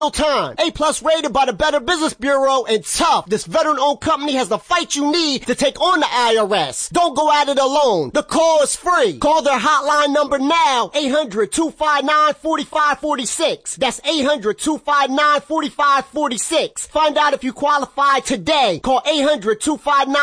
time. A+ rated by the Better Business Bureau and tough. This veteran-owned company has the fight you need to take on the IRS. Don't go at it alone. The call is free. Call their hotline number now. 800-259-4546. That's 800-259-4546. Find out if you qualify today. Call 800-259